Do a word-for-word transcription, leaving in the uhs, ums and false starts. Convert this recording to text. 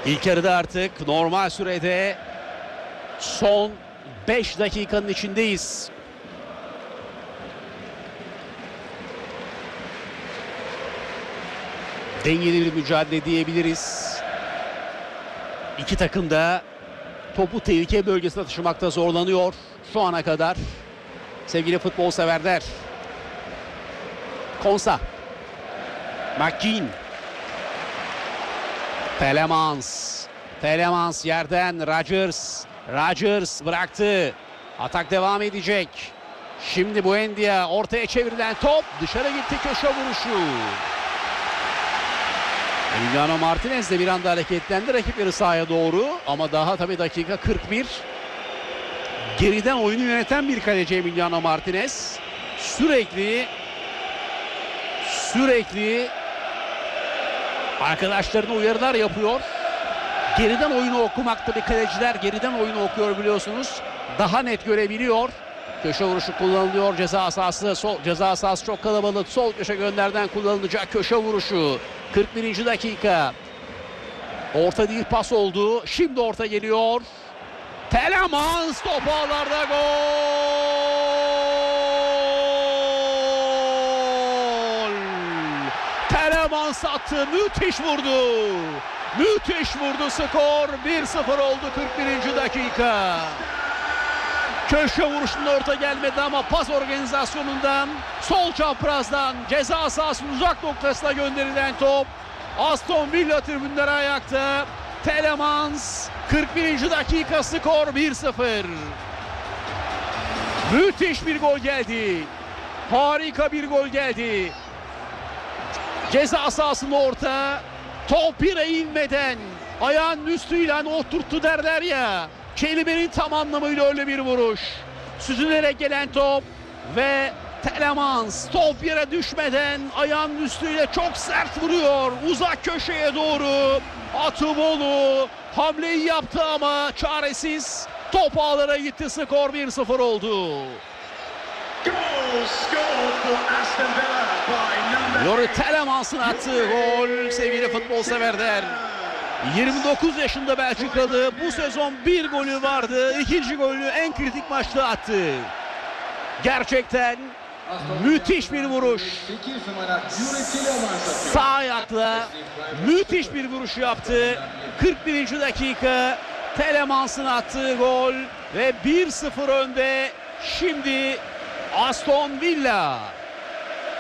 İlk yarıda artık normal sürede son beş dakikanın içindeyiz. Dengeli bir mücadele diyebiliriz. İki takım da topu tehlike bölgesine taşımakta zorlanıyor şu ana kadar. Sevgili futbol severler. Konsa. McGinn. Telemans. Telemans yerden Rodgers. Rodgers bıraktı. Atak devam edecek. Şimdi Buendia, ortaya çevrilen top dışarı gitti, köşe vuruşu. Emiliano Martinez de bir anda hareketlendi rakipleri sahaya doğru ama daha tabii dakika kırk bir. Geriden oyunu yöneten bir kaleci Emiliano Martinez. Sürekli sürekli arkadaşlarına uyarılar yapıyor. Geriden oyunu okumakta bir kaleciler geriden oyunu okuyor biliyorsunuz. Daha net görebiliyor. Köşe vuruşu kullanılıyor. Ceza sahası, sol ceza sahası çok kalabalık. Sol köşe gönderden kullanılacak köşe vuruşu. kırk birinci dakika. Orta değil, pas oldu. Şimdi orta geliyor. Telemans top ağlarda, gol! Telemans attı, müthiş vurdu. Müthiş vurdu, skor bir sıfır oldu kırk birinci dakika. Köşe vuruşunda orta gelmedi ama pas organizasyonundan sol çaprazdan ceza sahasının uzak noktasına gönderilen top. Aston Villa tribünleri ayakta. Telemans kırk birinci dakika, skor bir sıfır. Müthiş bir gol geldi. Harika bir gol geldi. Ceza sahasında orta. Top bire inmeden ayağın üstüyle oturttu derler ya. Kelimenin tam anlamıyla öyle bir vuruş. Süzülerek gelen top ve Telemans top yere düşmeden ayağının üstüyle çok sert vuruyor. Uzak köşeye doğru Atımoğlu hamleyi yaptı ama çaresiz. Top ağlara gitti, skor bir sıfır oldu. Youri Telemans'ın attığı gol sevgili futbol severler. yirmi dokuz yaşında Belçikalı, bu sezon bir golü vardı. İkinci golü en kritik maçta attı. Gerçekten müthiş bir vuruş. Sağ ayakla müthiş bir vuruş yaptı. kırk birinci dakika Telemans'ın attığı gol ve bir sıfır önde şimdi Aston Villa.